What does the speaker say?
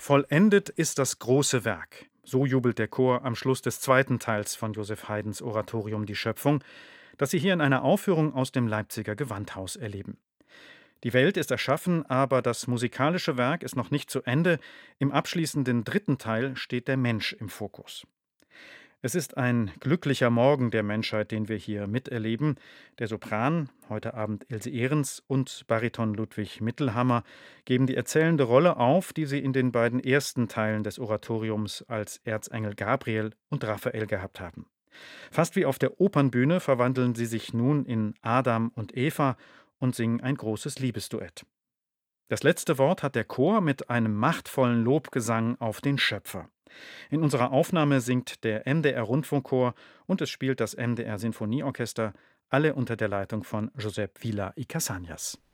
Vollendet ist das große Werk. So jubelt der Chor am Schluss des zweiten Teils von Joseph Haydns Oratorium Die Schöpfung, das Sie hier in einer Aufführung aus dem Leipziger Gewandhaus erleben. Die Welt ist erschaffen, aber das musikalische Werk ist noch nicht zu Ende. Im abschließenden dritten Teil steht der Mensch im Fokus. Es ist ein glücklicher Morgen der Menschheit, den wir hier miterleben. Der Sopran, heute Abend Ilse Ehrens, und Bariton Ludwig Mittelhammer geben die erzählende Rolle auf, die sie in den beiden ersten Teilen des Oratoriums als Erzengel Gabriel und Raphael gehabt haben. Fast wie auf der Opernbühne verwandeln sie sich nun in Adam und Eva und singen ein großes Liebesduett. Das letzte Wort hat der Chor mit einem machtvollen Lobgesang auf den Schöpfer. In unserer Aufnahme singt der MDR Rundfunkchor und es spielt das MDR Sinfonieorchester, alle unter der Leitung von Josep Vila y Casañas.